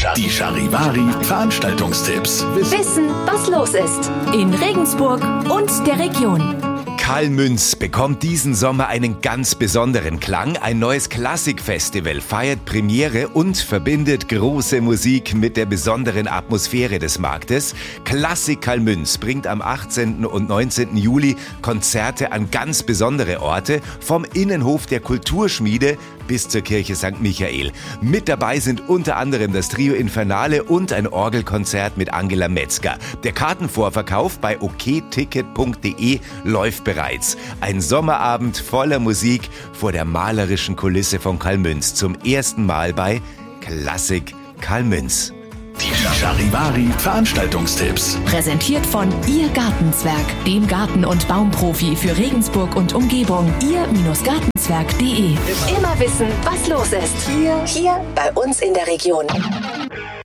Die Charivari Veranstaltungstipps. Wissen, was los ist in Regensburg und der Region. Karl-Münz bekommt diesen Sommer einen ganz besonderen Klang. Ein neues Klassikfestival feiert Premiere und verbindet große Musik mit der besonderen Atmosphäre des Marktes. Klassik Karl-Münz bringt am 18. und 19. Juli Konzerte an ganz besondere Orte, vom Innenhof der Kulturschmiede bis zur Kirche St. Michael. Mit dabei sind unter anderem das Trio Infernale und ein Orgelkonzert mit Angela Metzger. Der Kartenvorverkauf bei okticket.de läuft bereits. Ein Sommerabend voller Musik vor der malerischen Kulisse von Karl-Münz. Zum ersten Mal bei Klassik Karl-Münz. Die Charivari Veranstaltungstipps. Präsentiert von Ihr Gartenzwerg, dem Garten- und Baumprofi für Regensburg und Umgebung. Ihr-Gartenzwerg.de. Immer wissen, was los ist. Hier bei uns in der Region.